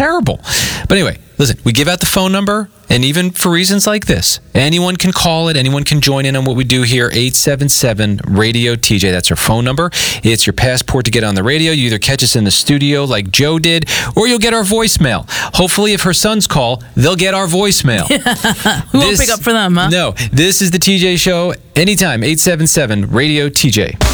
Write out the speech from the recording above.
terrible. But anyway, listen, we give out the phone number, and even for reasons like this, anyone can call it, anyone can join in on what we do here, 877-RADIO-TJ. That's our phone number. It's your passport to get on the radio. You either catch us in the studio like Joe did, or you'll get our voicemail. Hopefully, if her sons call, they'll get our voicemail. Who won't pick up for them, huh? No, this is the TJ Show. Anytime, 877-RADIO-TJ.